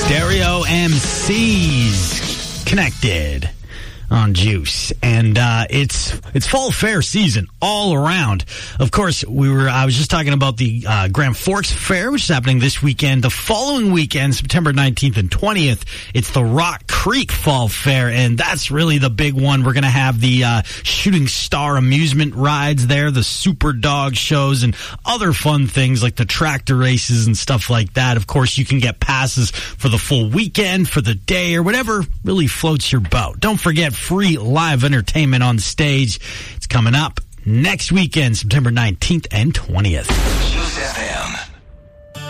Stereo MCs connected on Juice, and it's fall fair season all around. Of course, I was just talking about the Grand Forks Fair, which is happening this weekend. The following weekend, September 19th and 20th, it's the Rock Creek Fall Fair, and that's really the big one. We're going to have the Shooting Star amusement rides there, the Super Dog shows, and other fun things like the tractor races and stuff like that. Of course, you can get passes for the full weekend, for the day, or whatever really floats your boat. Don't forget, free live entertainment on stage. It's coming up next weekend, September 19th and 20th.